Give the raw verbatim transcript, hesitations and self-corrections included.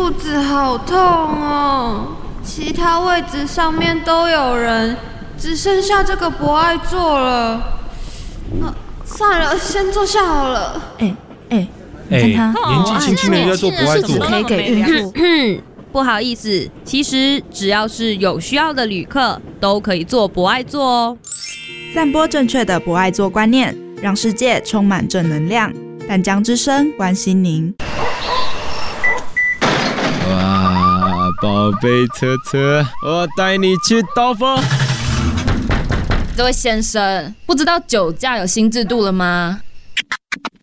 肚子好痛哦，其他位置上面都有人，只剩下这个博爱座了。那、呃、算了，先坐下好了。 哎哎，你看他、 欸、年纪轻轻的要做博爱座， 是可以给孕妇。 不好意思，其实只要是有需要的旅客，都可以坐博爱座哦。 散播正确的博爱座观念，让世界充满正能量。淡江之声关心您。 哇，宝贝车车，我带你去兜风。 这位先生，不知道酒驾有新制度了吗？